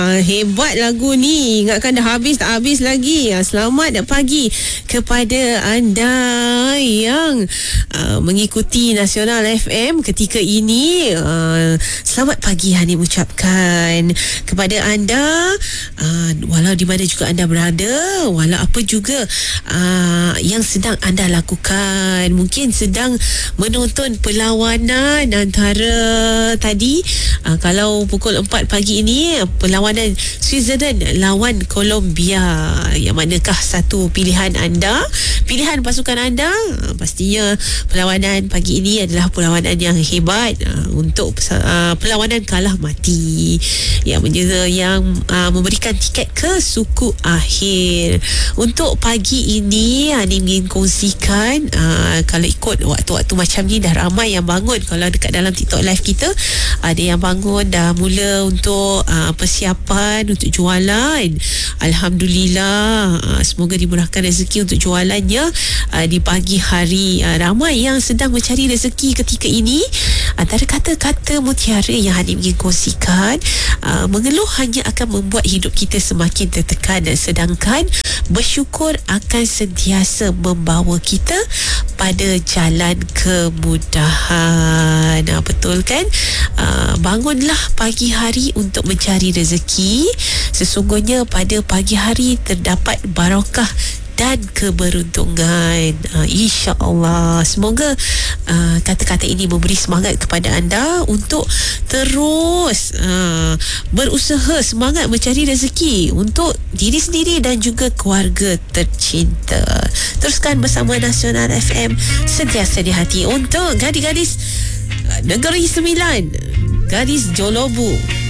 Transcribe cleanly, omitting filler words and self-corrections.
Hebat lagu ni. Ingatkan dah habis, tak habis lagi. Selamat pagi kepada anda yang mengikuti Nasional FM ketika ini. Selamat pagi Hani ucapkan kepada anda, walau di mana juga anda berada, walau apa juga yang sedang anda lakukan. Mungkin sedang menonton perlawanan antara tadi, kalau pukul 4 pagi ini, perlawanan Switzerland lawan Colombia. Yang manakah satu pilihan anda, pilihan pasukan anda? Pastinya perlawanan pagi ini adalah perlawanan yang hebat, untuk perlawanan kalah mati yang memberikan tiket ke suku akhir. Untuk pagi ini Hani ingin kongsikan, kalau ikut waktu-waktu macam ni dah ramai yang bangun. Kalau dekat dalam TikTok live kita, ada yang bangun dah mula untuk persiapan untuk jualan. Alhamdulillah, semoga dimurahkan rezeki untuk jualannya di pagi hari. Ramai yang sedang mencari rezeki ketika ini. Antara kata-kata mutiara yang Hani ingin kongsikan, mengeluh hanya akan membuat hidup kita semakin tertekan, sedangkan bersyukur akan sentiasa membawa kita pada jalan kemudahan. Betul kan? Bangunlah pagi hari untuk mencari rezeki. Sesungguhnya pada pagi hari terdapat barakah dan keberuntungan, insya-Allah. Semoga kata-kata ini memberi semangat kepada anda untuk terus berusaha, semangat mencari rezeki untuk diri sendiri dan juga keluarga tercinta. Teruskan bersama Nasional FM, sentiasa di hati. Untuk gadis-gadis Negeri Sembilan, gadis Jolobu,